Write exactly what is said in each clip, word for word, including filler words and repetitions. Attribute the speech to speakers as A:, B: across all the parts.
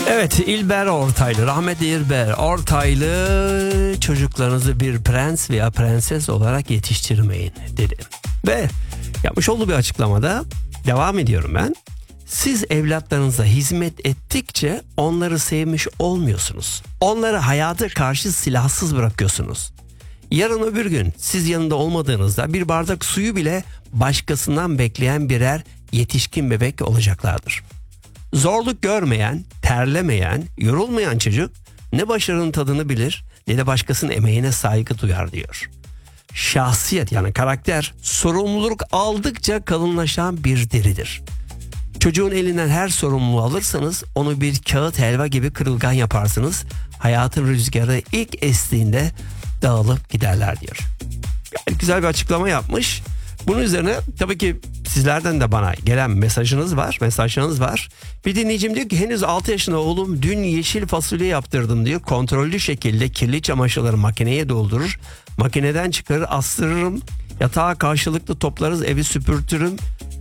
A: Evet, İlber Ortaylı, rahmetli İlber Ortaylı çocuklarınızı bir prens veya prenses olarak yetiştirmeyin dedi. Ve yapmış olduğu bir açıklamada devam ediyorum ben. Siz evlatlarınıza hizmet ettikçe onları sevmiş olmuyorsunuz. Onları hayata karşı silahsız bırakıyorsunuz. Yarın öbür gün siz yanında olmadığınızda bir bardak suyu bile başkasından bekleyen birer yetişkin bebek olacaklardır. Zorluk görmeyen, terlemeyen, yorulmayan çocuk ne başarının tadını bilir ne de başkasının emeğine saygı duyar diyor. Şahsiyet yani karakter sorumluluk aldıkça kalınlaşan bir deridir. Çocuğun elinden her sorumluluğu alırsanız onu bir kağıt helva gibi kırılgan yaparsınız. Hayatın rüzgarı ilk estiğinde dağılıp giderler diyor. Gayet güzel bir açıklama yapmış. Bunun üzerine tabii ki sizlerden de bana gelen mesajınız var, mesajlarınız var. Bir dinleyicim diyor ki henüz altı yaşında oğlum dün yeşil fasulye yaptırdım diyor. Kontrollü şekilde kirli çamaşırları makineye doldurur. Makineden çıkarır, astırırım. Yatağa karşılıklı toplarız, evi süpürtürüm.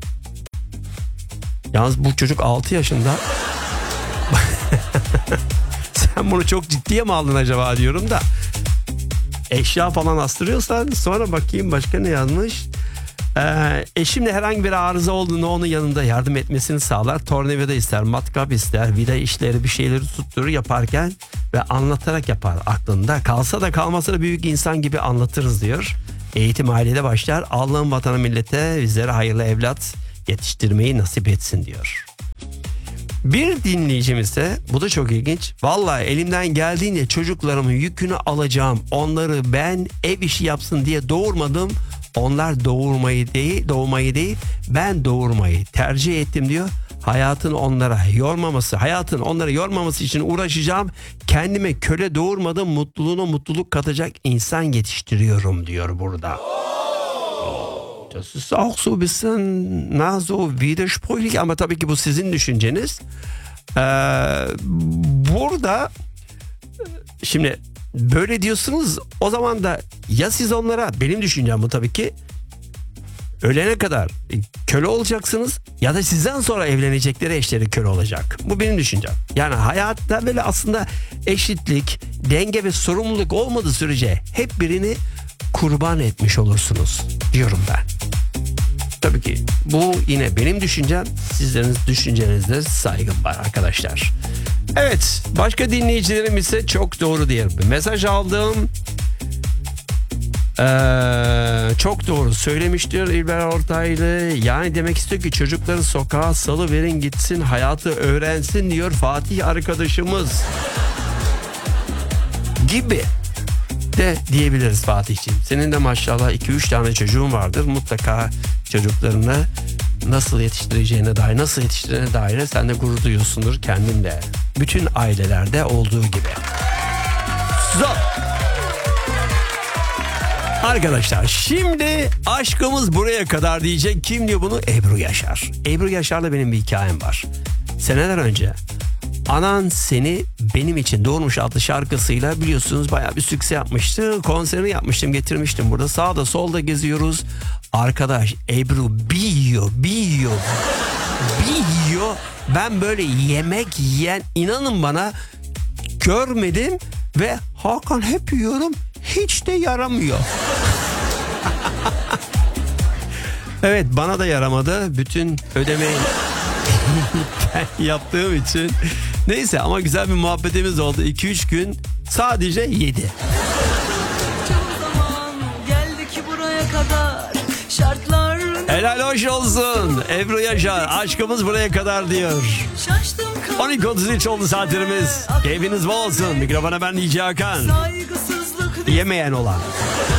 A: Yalnız bu çocuk altı yaşında. Sen bunu çok ciddiye mi aldın acaba diyorum da. Eşya falan astırıyorsan sonra bakayım başka ne yazmış. Ee, eşimle herhangi bir arıza olduğunda onun yanında yardım etmesini sağlar. Tornavida ister, matkap ister, vida işleri bir şeyleri tutturur yaparken ve anlatarak yapar. Aklında kalsa da kalmasa da büyük insan gibi anlatırız diyor. Eğitim ailede başlar. Allah'ın vatanı millete bizlere hayırlı evlat yetiştirmeyi nasip etsin diyor. Bir dinleyicimiz de bu da çok ilginç. Vallahi elimden geldiğince çocuklarımın yükünü alacağım. Onları ben ev işi yapsın diye doğurmadım. Onlar doğurmayı değil, doğmayı değil, ben doğurmayı tercih ettim diyor. Hayatın onlara yormaması, hayatın onları yormaması için uğraşacağım. Kendime köle doğurmadım, mutluluğuna mutluluk katacak insan yetiştiriyorum diyor burada. Das ist auch so ein bisschen na, so widersprüchlich ama tabii ki bu sizin düşünceniz. Ee, burada şimdi böyle diyorsunuz o zaman da ya siz onlara, benim düşüncem bu tabii ki, ölene kadar köle olacaksınız ya da sizden sonra evlenecekleri eşleri köle olacak. Bu benim düşüncem. Yani hayatta böyle aslında eşitlik, denge ve sorumluluk olmadığı sürece hep birini kurban etmiş olursunuz diyorum ben. Tabii ki bu yine benim düşüncem, sizlerin düşüncenizde saygım var arkadaşlar. Evet, başka dinleyicilerim ise çok doğru diye bir mesaj aldım. Ee, çok doğru söylemiştir İlber Ortaylı. Yani demek istiyor ki çocukları sokağa salıverin gitsin, hayatı öğrensin diyor Fatih arkadaşımız. Gibi de diyebiliriz Fatih'ciğim. Senin de maşallah iki üç tane çocuğun vardır. Mutlaka çocuklarını nasıl yetiştireceğine dair, nasıl yetiştireceğine dair sen de gurur duyuyorsundur kendinle. Bütün ailelerde olduğu gibi. Zor. Arkadaşlar şimdi aşkımız buraya kadar diyecek. Kim diyor bunu? Ebru Yaşar. Ebru Yaşar'la benim bir hikayem var. Seneler önce Anan Seni Benim İçin Doğurmuş adlı şarkısıyla biliyorsunuz bayağı bir sükse yapmıştı. Konserini yapmıştım, getirmiştim burada. Sağda solda geziyoruz. Arkadaş Ebru bir yiyor, bir yiyor, bir yiyor. Ben böyle yemek yiyen, inanın bana, görmedim ve Hakan hep yiyorum, hiç de yaramıyor. Evet, bana da yaramadı. Bütün ödemeyi ben yaptığım için. Neyse ama güzel bir muhabbetimiz oldu. iki üç gün sadece yedi. Helal hoş olsun Ebru Yaşar. Aşkımız buraya kadar diyor. on iki otuz üç oldu saatlerimiz. Keyfiniz bol olsun. Mikrofona ben D J Hakan. Yemeyen olan.